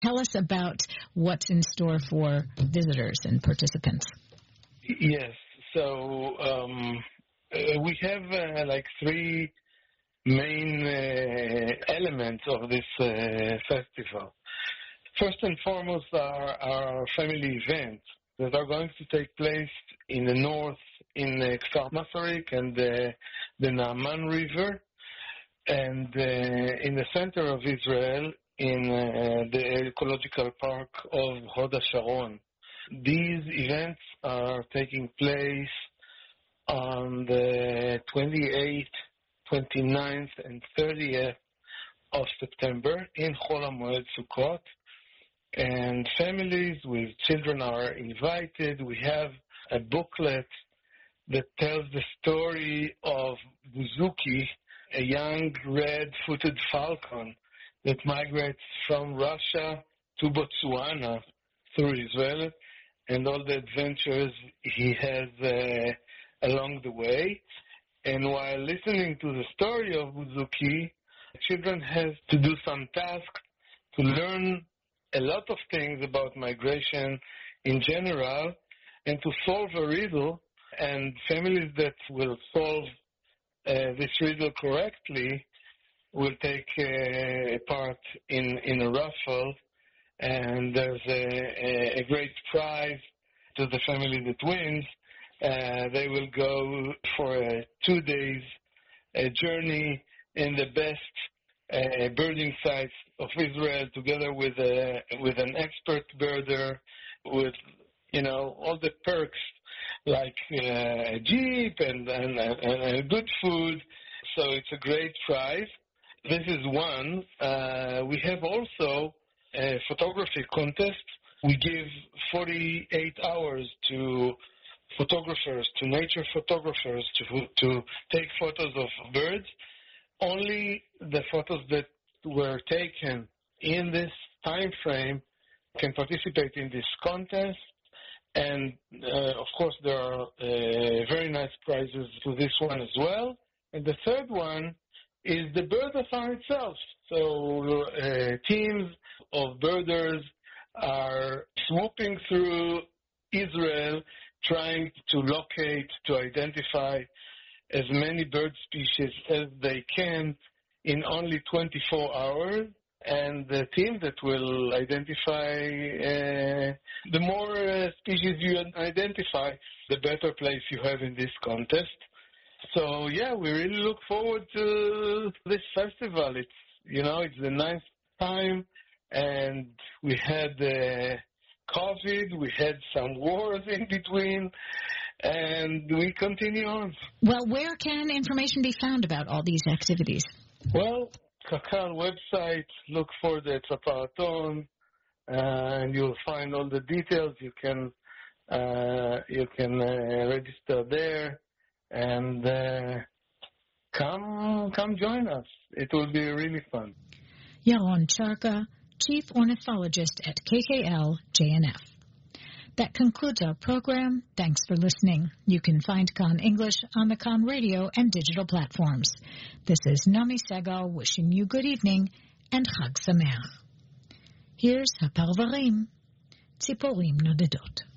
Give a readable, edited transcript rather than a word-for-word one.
tell us about what's in store for visitors and participants. Yes. So we have three main elements of this festival. First and foremost are our family events that are going to take place in the north in Kfar Masaryk and the Naaman River, and in the center of Israel in the ecological park of Hod HaSharon. These events are taking place on the 28th, 29th, and 30th of September in Chol HaMoed Sukkot. And families with children are invited. We have a booklet that tells the story of Buzuki, a young red-footed falcon that migrates from Russia to Botswana through Israel, and all the adventures he has along the way. And while listening to the story of Buzuki, children have to do some tasks to learn a lot of things about migration in general and to solve a riddle. And families that will solve this riddle correctly will take part in a raffle, and there's a great prize to the family that wins. They will go for a 2 days journey in the best birding sites of Israel, together with an expert birder, with all the perks like a jeep and good food. So it's a great prize. This is one. We have also a photography contest. We give 48 hours to photographers, to nature photographers, to take photos of birds. Only the photos that were taken in this time frame can participate in this contest. And, of course, there are very nice prizes to this one as well. And the third one is the birdathon itself. So teams of birders are swooping through Israel, trying to locate, to identify as many bird species as they can in only 24 hours. And the team that will identify, the more species you identify, the better place you have in this contest. So, yeah, we really look forward to this festival. It's the ninth time, and we had COVID, we had some wars in between, and we continue on. Well, where can information be found about all these activities? Well, Kakal website, look for the Tzaparaton, and you'll find all the details. You can register there, and come join us. It will be really fun. Yaron Charka, Chief Ornithologist at KKL JNF. That concludes our program. Thanks for listening. You can find Kan English on the Kan radio and digital platforms. This is Nami Segal wishing you good evening and Chag Sameach. Here's Haparvarim, Tziporim Nodedot.